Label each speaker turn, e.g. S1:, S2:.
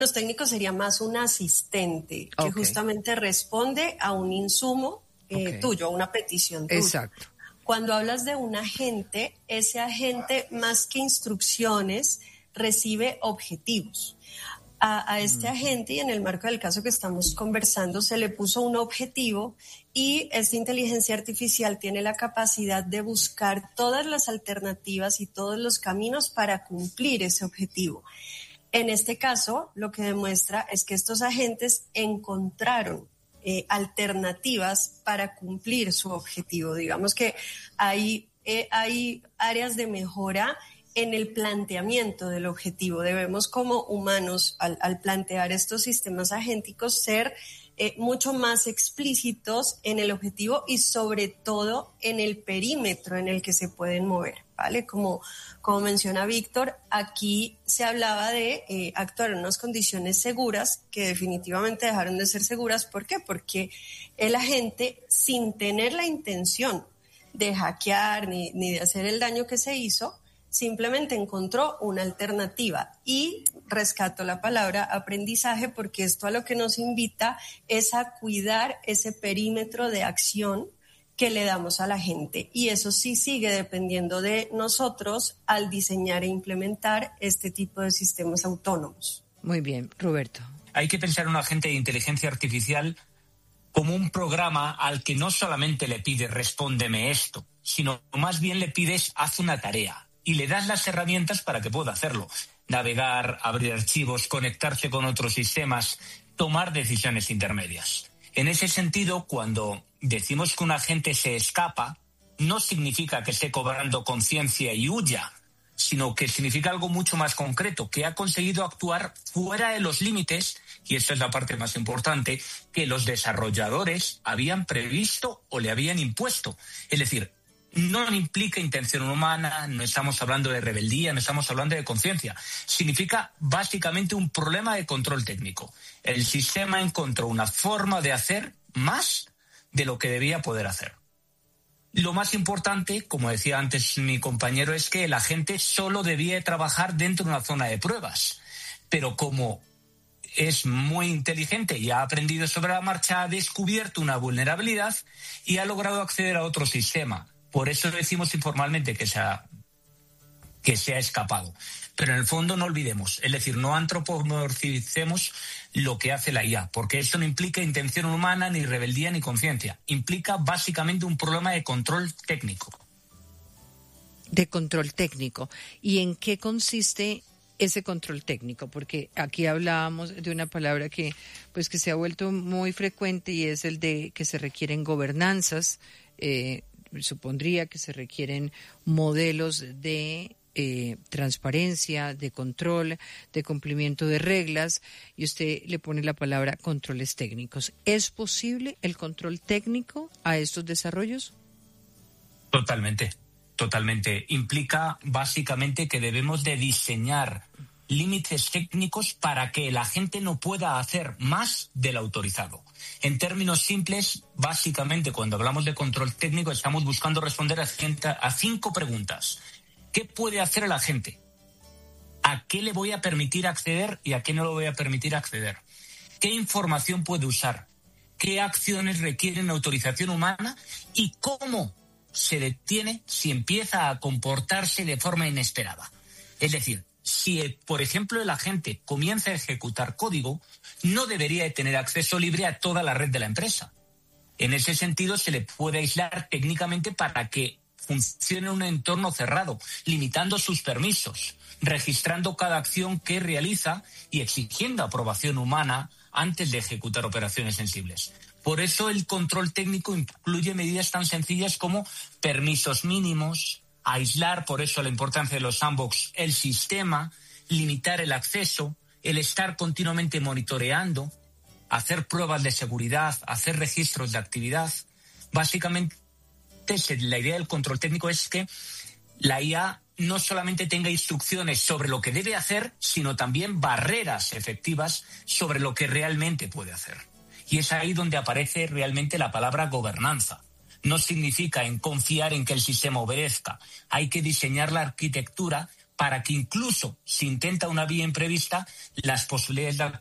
S1: técnicos sería más un asistente que justamente responde a un insumo tuyo, a una petición tuya.
S2: Exacto.
S1: Cuando hablas de un agente, ese agente más que instrucciones recibe objetivos. A este agente, y en el marco del caso que estamos conversando, se le puso un objetivo y esta inteligencia artificial tiene la capacidad de buscar todas las alternativas y todos los caminos para cumplir ese objetivo. En este caso, lo que demuestra es que estos agentes encontraron alternativas para cumplir su objetivo. Digamos que hay áreas de mejora en el planteamiento del objetivo. Debemos como humanos, al plantear estos sistemas agénticos, ser mucho más explícitos en el objetivo y sobre todo en el perímetro en el que se pueden mover, ¿vale? Como menciona Víctor, aquí se hablaba de actuar en unas condiciones seguras que definitivamente dejaron de ser seguras. ¿Por qué? Porque el agente, sin tener la intención de hackear ni de hacer el daño que se hizo, simplemente encontró una alternativa. Y rescato la palabra aprendizaje, porque esto a lo que nos invita es a cuidar ese perímetro de acción que le damos a la gente. Y eso sí sigue dependiendo de nosotros al diseñar e implementar este tipo de sistemas autónomos.
S2: Muy bien, Roberto.
S3: Hay que pensar en un agente de inteligencia artificial como un programa al que no solamente le pides respóndeme esto, sino más bien le pides haz una tarea y le das las herramientas para que pueda hacerlo. Navegar, abrir archivos, conectarse con otros sistemas, tomar decisiones intermedias. En ese sentido, cuando decimos que un agente se escapa, no significa que esté cobrando conciencia y huya, sino que significa algo mucho más concreto, que ha conseguido actuar fuera de los límites, y esa es la parte más importante, que los desarrolladores habían previsto o le habían impuesto. Es decir, no implica intención humana, no estamos hablando de rebeldía, no estamos hablando de conciencia. Significa básicamente un problema de control técnico. El sistema encontró una forma de hacer más de lo que debía poder hacer. Lo más importante, como decía antes mi compañero, es que el agente solo debía trabajar dentro de una zona de pruebas. Pero como es muy inteligente y ha aprendido sobre la marcha, ha descubierto una vulnerabilidad y ha logrado acceder a otro sistema. Por eso decimos informalmente que se ha escapado. Pero en el fondo no olvidemos, es decir, no antropomorficemos lo que hace la IA, porque eso no implica intención humana, ni rebeldía, ni conciencia. Implica básicamente un problema de control técnico.
S2: De control técnico. ¿Y en qué consiste ese control técnico? Porque aquí hablábamos de una palabra que se ha vuelto muy frecuente y es el de que se requieren gobernanzas. Supondría que se requieren modelos de transparencia, de control, de cumplimiento de reglas, y usted le pone la palabra controles técnicos. ¿Es posible el control técnico a estos desarrollos?
S3: Totalmente. Implica básicamente que debemos de diseñar límites técnicos para que la gente no pueda hacer más del autorizado. En términos simples, básicamente cuando hablamos de control técnico estamos buscando responder a 5 preguntas. ¿Qué puede hacer el agente? ¿A qué le voy a permitir acceder y a qué no le voy a permitir acceder? ¿Qué información puede usar? ¿Qué acciones requieren autorización humana? ¿Y cómo se detiene si empieza a comportarse de forma inesperada? Es decir, si, por ejemplo, el agente comienza a ejecutar código, no debería de tener acceso libre a toda la red de la empresa. En ese sentido, se le puede aislar técnicamente para que funcione en un entorno cerrado, limitando sus permisos, registrando cada acción que realiza y exigiendo aprobación humana antes de ejecutar operaciones sensibles. Por eso el control técnico incluye medidas tan sencillas como permisos mínimos, aislar, por eso la importancia de los sandbox, el sistema, limitar el acceso, el estar continuamente monitoreando, hacer pruebas de seguridad, hacer registros de actividad. Básicamente, la idea del control técnico es que la IA no solamente tenga instrucciones sobre lo que debe hacer, sino también barreras efectivas sobre lo que realmente puede hacer. Y es ahí donde aparece realmente la palabra gobernanza. No significa confiar en que el sistema obedezca. Hay que diseñar la arquitectura para que incluso si intenta una vía imprevista, las posibilidades de